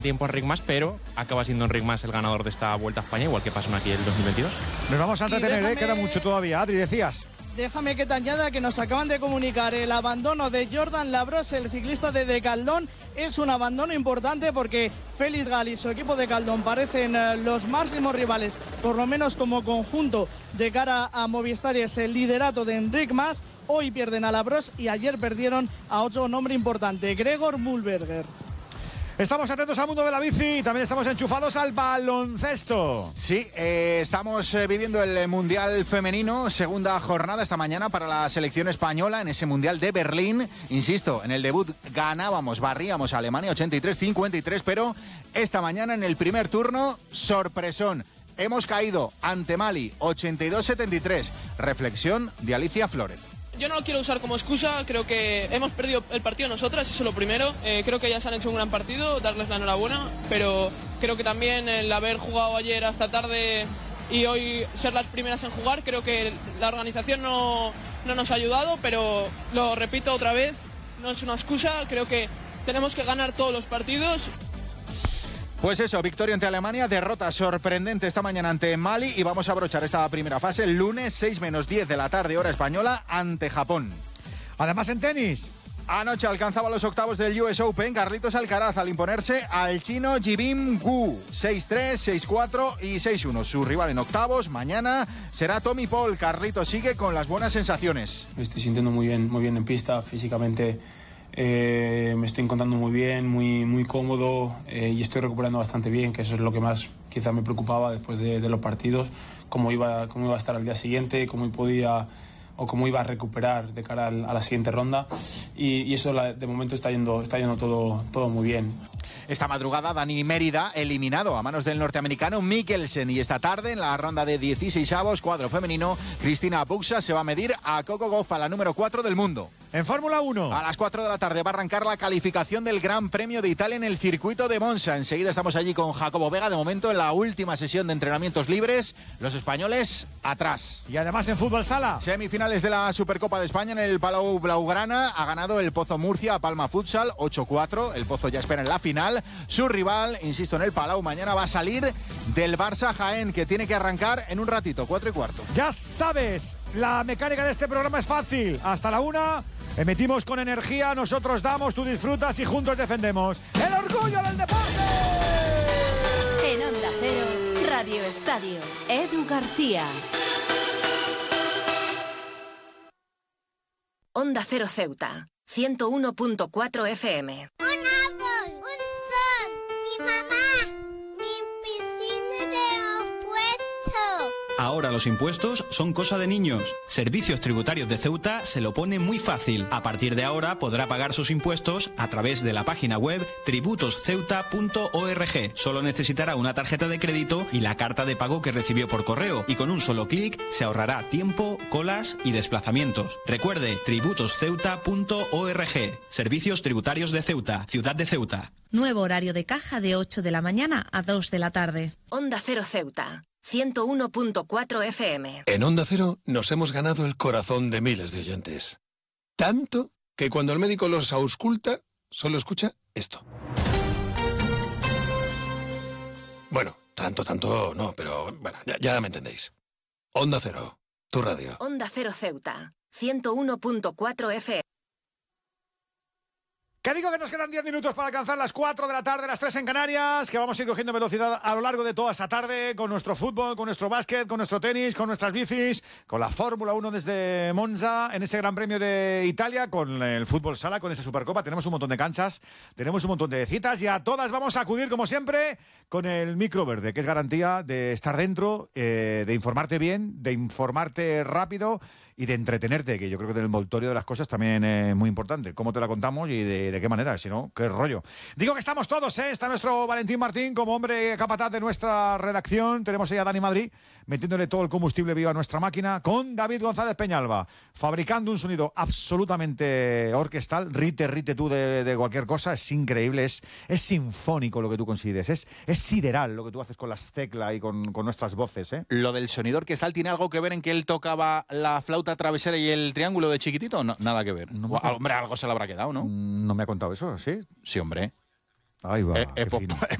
tiempo a Enric Mas, pero acaba siendo Enric Mas el ganador de esta Vuelta a España, igual que pasó aquí el 2022. Nos vamos a entretener, queda mucho todavía. Adri, decías. Déjame que te añada que nos acaban de comunicar el abandono de Jordan Labros, el ciclista de Decaldón. Es un abandono importante porque Félix Gal y su equipo de Decaldón parecen los máximos rivales, por lo menos como conjunto, de cara a Movistar y es el liderato de Enric Mas. Hoy pierden a Labros y ayer perdieron a otro nombre importante, Gregor Mühlberger. Estamos atentos al mundo de la bici y también estamos enchufados al baloncesto. Sí, estamos viviendo el Mundial Femenino, segunda jornada esta mañana para la selección española en ese Mundial de Berlín. Insisto, en el debut barríamos a Alemania 83-53, pero esta mañana en el primer turno, sorpresón. Hemos caído ante Mali 82-73. Reflexión de Alicia Flores. Yo no lo quiero usar como excusa, creo que hemos perdido el partido nosotras, eso es lo primero. Creo que ellas han hecho un gran partido, darles la enhorabuena, pero creo que también el haber jugado ayer hasta tarde y hoy ser las primeras en jugar, creo que la organización no nos ha ayudado, pero lo repito otra vez, no es una excusa, creo que tenemos que ganar todos los partidos. Pues eso, victoria ante Alemania, derrota sorprendente esta mañana ante Mali y vamos a abrochar esta primera fase el lunes 6:10 de la tarde, hora española, ante Japón. Además en tenis. Anoche alcanzaba los octavos del US Open Carlitos Alcaraz al imponerse al chino Jibin Gu, 6-3, 6-4 y 6-1. Su rival en octavos mañana será Tommy Paul. Carlitos sigue con las buenas sensaciones. Me estoy sintiendo muy bien en pista, físicamente. Me estoy encontrando muy bien, muy cómodo y estoy recuperando bastante bien, que eso es lo que más quizá me preocupaba después de los partidos, cómo iba a estar al día siguiente, cómo iba a recuperar de cara a la siguiente ronda y eso de momento está yendo todo muy bien. Esta madrugada Dani Mérida eliminado a manos del norteamericano Mikkelsen y esta tarde en la ronda de 16avos cuadro femenino Cristina Buxa se va a medir a Coco Gauff, la número 4 del mundo. En Fórmula 1. A las 4 de la tarde va a arrancar la calificación del Gran Premio de Italia en el circuito de Monza. Enseguida estamos allí con Jacobo Vega, de momento en la última sesión de entrenamientos libres, los españoles atrás. Y además en fútbol sala. Semifinales de la Supercopa de España en el Palau Blaugrana, ha ganado el Pozo Murcia a Palma Futsal 8-4, el Pozo ya espera en la final. Su rival, insisto, en el Palau mañana va a salir del Barça Jaén, que tiene que arrancar en un ratito, 4:15. Ya sabes, la mecánica de este programa es fácil. Hasta la 1, emitimos con energía, nosotros damos, tú disfrutas y juntos defendemos el orgullo del deporte. En Onda Cero, Radio Estadio, Edu García. Onda Cero Ceuta, 101.4 FM. Ahora los impuestos son cosa de niños. Servicios Tributarios de Ceuta se lo pone muy fácil. A partir de ahora podrá pagar sus impuestos a través de la página web tributosceuta.org. Solo necesitará una tarjeta de crédito y la carta de pago que recibió por correo. Y con un solo clic se ahorrará tiempo, colas y desplazamientos. Recuerde, tributosceuta.org. Servicios Tributarios de Ceuta, Ciudad de Ceuta. Nuevo horario de caja de 8 de la mañana a 2 de la tarde. Onda Cero Ceuta, 101.4 FM. En Onda Cero nos hemos ganado el corazón de miles de oyentes. Tanto que cuando el médico los ausculta, solo escucha esto. Bueno, tanto no, pero bueno, ya me entendéis. Onda Cero, tu radio. Onda Cero Ceuta, 101.4 FM. Que digo que nos quedan 10 minutos para alcanzar las 4 de la tarde, las 3 en Canarias, que vamos a ir cogiendo velocidad a lo largo de toda esta tarde con nuestro fútbol, con nuestro básquet, con nuestro tenis, con nuestras bicis, con la Fórmula 1 desde Monza, en ese Gran Premio de Italia, con el fútbol sala, con esa Supercopa. Tenemos un montón de canchas, tenemos un montón de citas y a todas vamos a acudir, como siempre, con el micro verde, que es garantía de estar dentro, de informarte bien, de informarte rápido y de entretenerte, que yo creo que el envoltorio de las cosas también es muy importante. Cómo te la contamos y de qué manera, si no, qué rollo. Digo que estamos todos, ¿eh? Está nuestro Valentín Martín como hombre capataz de nuestra redacción. Tenemos ahí a Dani Madrid metiéndole todo el combustible vivo a nuestra máquina, con David González Peñalba, fabricando un sonido absolutamente orquestal, rite tú de cualquier cosa. Es increíble, es sinfónico lo que tú consigues, es sideral lo que tú haces con las teclas y con nuestras voces, ¿eh? Lo del sonido orquestal tiene algo que ver en que él tocaba la flauta travesera y el triángulo de chiquitito. No, nada que ver. Hombre, algo se le habrá quedado, ¿no? No me ha contado eso, ¿sí? Sí, hombre. Ahí va, qué pues, fino.